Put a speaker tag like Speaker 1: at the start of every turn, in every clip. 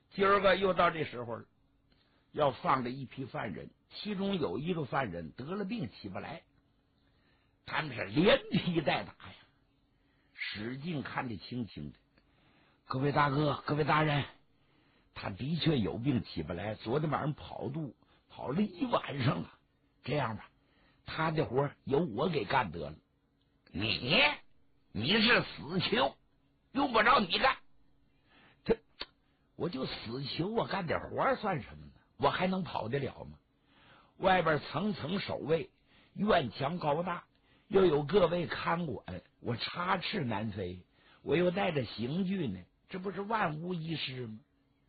Speaker 1: 今儿个又到这时候了，要放着一批犯人，其中有一个犯人得了病起不来，他们是连踢带打呀。史进看得清清的，各位大哥，各位大人，他的确有病起不来，昨天晚上跑了一晚上了。这样吧，他的活由我给干得了。你是死囚，用不着你干。我就死囚，我干点活算什么呢？我还能跑得了吗？外边层层守卫，院墙高大，又有各位看管，我插翅难飞，我又带着刑具呢，这不是万无一失吗？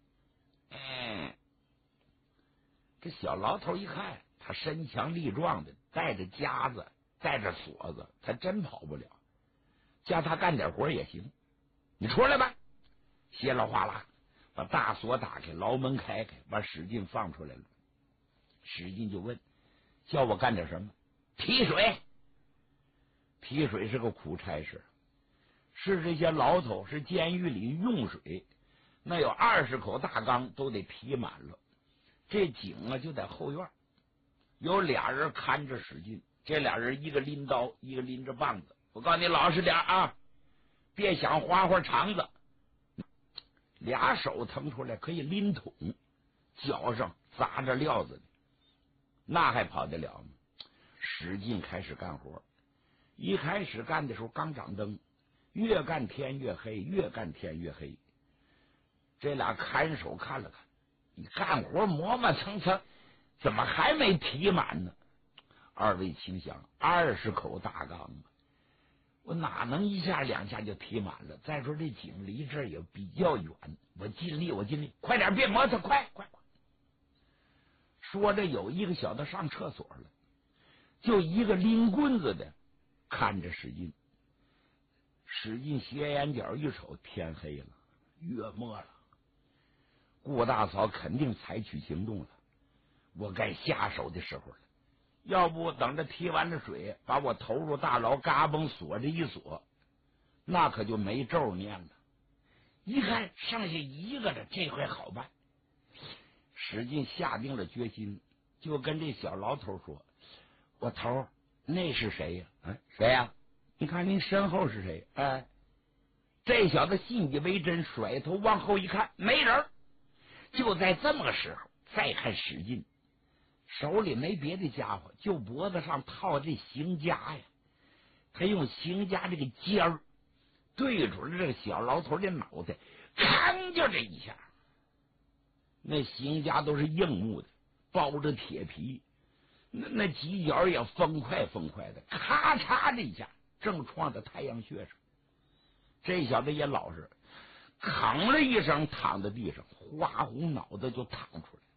Speaker 1: 这小老头一看，他身强力壮的，带着夹子，带着锁子，他真跑不了。叫他干点活也行，你出来吧。稀里哗啦把大锁打开，牢门开开，把史进放出来了。史进就问：叫我干点什么？提水。提水是个苦差事，是这些牢头，是监狱里用水，那有20口大缸都得提满了。这井啊就在后院，有俩人看着史进，这俩人一个拎刀，一个拎着棒子。我告诉你老实点啊，别想花肠子。俩手腾出来可以拎桶，脚上砸着料子的，那还跑得了吗？史进开始干活，一开始干的时候刚掌灯，越干天越黑，越干天越黑。这俩看守看了看，你干活磨磨蹭蹭，怎么还没提满呢？二位请想，20口大缸啊，我哪能一下两下就提满了？再说这井离这儿也比较远，我尽力，快点，别磨蹭，快！说着，有一个小子上厕所了，就一个拎棍子的看着史进。史进斜眼角一瞅，天黑了，月末了，顾大嫂肯定采取行动了，我该下手的时候了。要不等着提完了水，把我投入大牢，嘎嘣锁着一锁，那可就没咒念了。一看剩下一个了，这回好办。史进下定了决心，就跟这小牢头说：我头，那是谁呀？谁呀？你看您身后是谁？这小子信以为真，甩头往后一看，没人。就在这么个时候，再看史进手里没别的家伙，就脖子上套这刑夹呀。他用刑夹这个尖儿对准了这个小牢头的脑袋，吭就这一下。那刑夹都是硬木的，包着铁皮，那犄角也风快的，咔嚓的一下，正撞在太阳穴上。这小子也老实，吭了一声，躺在地上，花红脑袋就躺出来。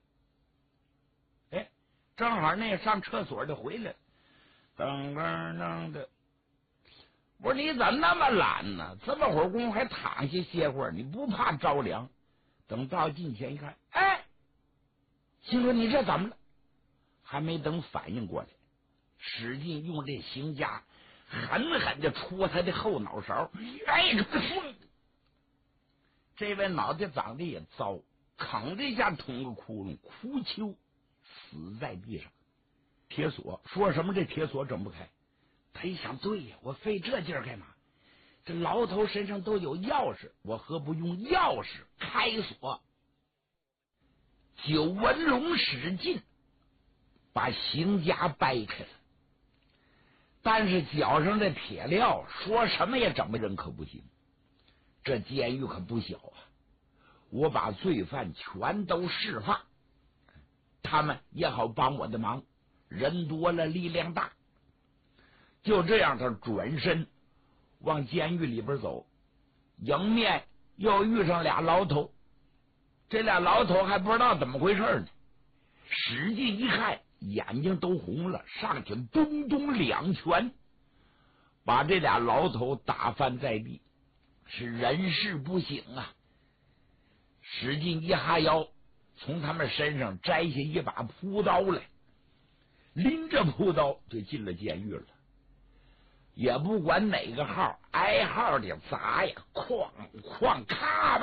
Speaker 1: 正好那上厕所的回来，噔噔噔的。我说你怎么那么懒呢？这么会儿功夫还躺下歇会儿，你不怕着凉？等到近前一看，心说你这怎么了？还没等反应过来，使劲用这刑夹狠狠的戳他的后脑勺，这位脑袋长得也糟，吭的一下捅个窟窿，哭秋死在地上。铁锁说什么这铁锁整不开，他一想，对呀，我费这劲儿干嘛？这牢头身上都有钥匙，我何不用钥匙开锁？九纹龙使劲把刑夹掰开了，但是脚上的铁镣说什么也整不人可不行。这监狱可不小啊，我把罪犯全都释放，他们也好帮我的忙，人多了力量大。就这样，他转身往监狱里边走，迎面又遇上俩牢头。这俩牢头还不知道怎么回事呢，使劲一看，眼睛都红了，上去咚咚两拳，把这俩牢头打翻在地，是人事不省啊。使劲一哈腰，从他们身上摘下一把朴刀来，拎着朴刀就进了监狱了。也不管哪个号，挨号的砸呀，哐哐，咔